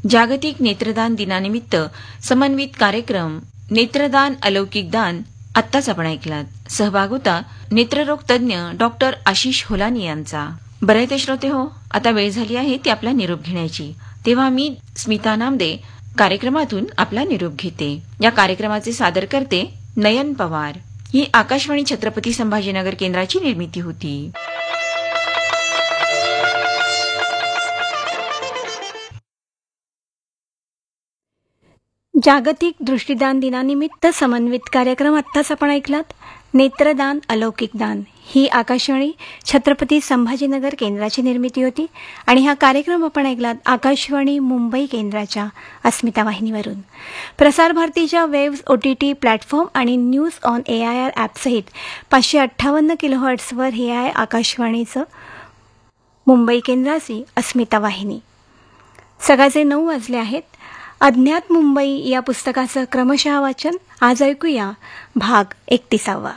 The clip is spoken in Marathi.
जागतिक नेत्रदान दिनानिमित्त समन्वित कार्यक्रम नेत्रदान अलौकिक दान आत्ताच आपण ऐकलात. सहभाग होता नेत्ररोग तज्ज्ञ डॉक्टर आशिष होलानी यांचा. बरं ते श्रोते हो, आता वेळ झाली आहे ती आपला निरोप घेण्याची. तेव्हा मी स्मिता नामदे कार्यक्रमातून आपला निरोप घेते. या कार्यक्रमाचे सादर करते नयन पवार. ही आकाशवाणी छत्रपती संभाजीनगर केंद्राची निर्मिती होती. जागतिक दृष्टिदान दिनानिमित्त समन्वित कार्यक्रम आत्ताच आपण ऐकलात. नेत्रदान अलौकिक दान ही आकाशवाणी छत्रपती संभाजीनगर केंद्राची निर्मिती होती आणि हा कार्यक्रम आपण ऐकलात आकाशवाणी मुंबई केंद्राच्या अस्मिता वाहिनीवरून. प्रसार भारतीच्या वेव्ज OTT प्लॅटफॉर्म आणि न्यूज ऑन AIR ॲपसहित 558 किलोहर्ट्झवर हे आहे आकाशवाणीचं मुंबई केंद्राची अस्मिता वाहिनी. सकाळचे 9 वाजले आहेत. अज्ञात मुंबई या पुस्तकाचं क्रमशः वाचन आज ऐकूया. भाग 31.